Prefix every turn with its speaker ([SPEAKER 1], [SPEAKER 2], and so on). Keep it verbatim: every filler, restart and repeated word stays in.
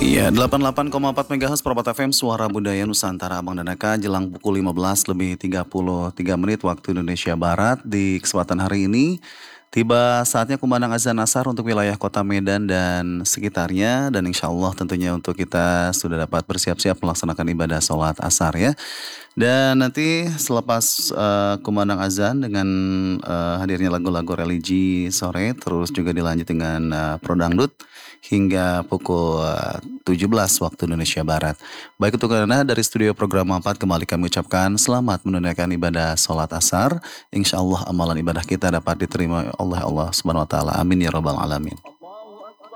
[SPEAKER 1] Iya, delapan puluh delapan koma empat megahertz Permata F M, Suara Budaya Nusantara Abang dan Eka, jelang pukul lima belas lebih tiga puluh tiga menit waktu Indonesia Barat. Di kesempatan hari ini, tiba saatnya kumandang azan asar untuk wilayah kota Medan dan sekitarnya. Dan insya Allah tentunya untuk kita sudah dapat bersiap-siap melaksanakan ibadah sholat asar ya. Dan nanti selepas eh, kumandang azan dengan eh, hadirnya lagu-lagu religi sore, terus juga dilanjut dengan eh, pro dangdut hingga pukul eh, tujuh belas waktu Indonesia Barat. Baik untuk Anda dari studio program empat kembali kami ucapkan selamat menunaikan ibadah sholat asar. Insya Allah amalan ibadah kita dapat diterima oleh Allah Subhanahu Wa Taala. Amin ya robbal alamin.